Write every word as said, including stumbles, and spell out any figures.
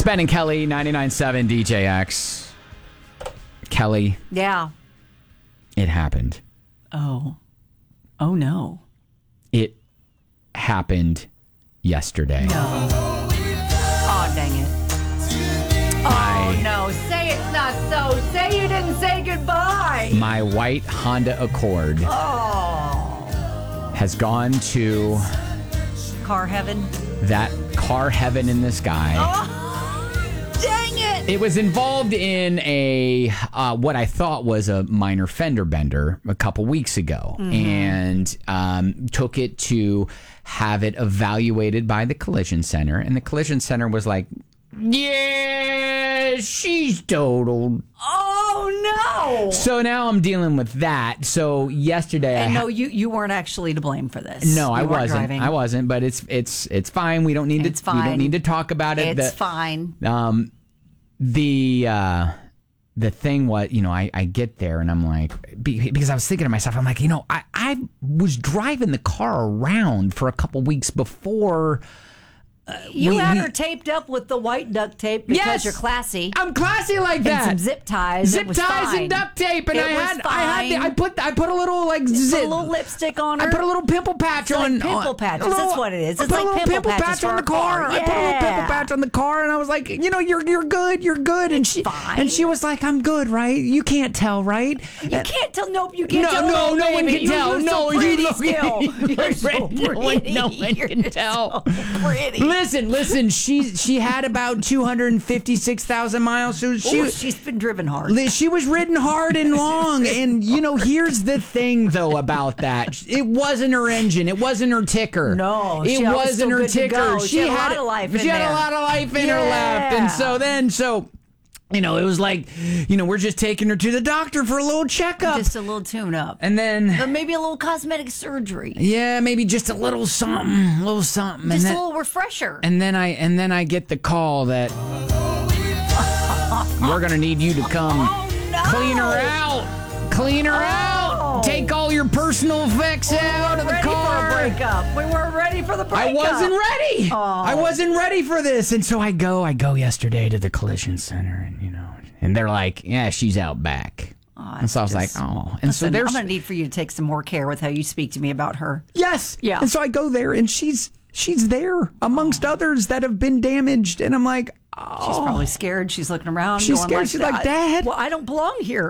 Ben and Kelly, ninety-nine point seven D J X. Kelly. Yeah. It happened. Oh. Oh, no. It happened yesterday. No. Oh, dang it. Oh, I, no. Say it's not so. Say you didn't say goodbye. My white Honda Accord Oh. has gone to Car heaven. that car heaven in the sky. Oh, dang it. It was involved in a uh, what I thought was a minor fender bender a couple weeks ago, mm-hmm. and um, took it to have it evaluated by the collision center, and the collision center was like, "Yeah, she's totaled." Oh no! So now I'm dealing with that. So yesterday, and I ha- no, you you weren't actually to blame for this. No, you I weren't wasn't. Driving. I wasn't. But it's it's it's fine. We don't need it's to. Fine. We don't need to talk about it. It's the, fine. Um, the uh, the thing was, you know, I, I get there and I'm like, because I was thinking to myself, I'm like, you know, I I was driving the car around for a couple weeks before. Uh, you we, had we, her taped up with the white duct tape because yes, you're classy. I'm classy like that. And some zip ties. Zip ties fine. and duct tape, and it I was had fine. I had the, I put I put a little like Just zip, put a little lipstick on her. I put a little pimple patch it's on like pimple on, patches. little, That's what it is. I It's put like a little pimple, pimple patches patch on the for a car. car. I put a little pimple Yeah. patch on the car, and I was like, you know, you're you're good, you're good, and she fine. and she was like, I'm good, right? You can't tell, right? You can't tell. Nope, you can't no, tell. No, no, no one can you, tell. You're no, so pretty you still. You're so pretty. No one, no one can tell. So pretty. Listen, listen. She she had about two hundred fifty-six thousand miles. So she Ooh, she's been driven hard. She was ridden hard and long. And, you know, here's the thing, though, about that. It wasn't her engine. It wasn't her ticker. No, it she was wasn't still her good to ticker. go. She, She had a had lot of life in She had there. a lot of life in Yeah. her left. And so then, so... You know, it was like, you know, we're just taking her to the doctor for a little checkup. Just a little tune-up. And then... But maybe a little cosmetic surgery. Yeah, maybe just a little something. A little something. Just and then, a little refresher. And then I and then I get the call that we're going to need you to come oh, no. clean her out. Clean her oh. out. Take all your personal effects we out of the ready car. For a breakup. We weren't ready for the breakup. I wasn't ready. Oh. I wasn't ready for this. And so I go, I go yesterday to the collision center, and you know, and they're like, yeah, she's out back. Oh, and so I was just, like, oh. And listen, so there's I'm going to need for you to take some more care with how you speak to me about her. Yes. Yeah. And so I go there, and she's she's there amongst oh. others that have been damaged, and I'm like, oh. She's probably scared. She's looking around. She's going scared. Like, She's like, Dad. Well, I don't belong here.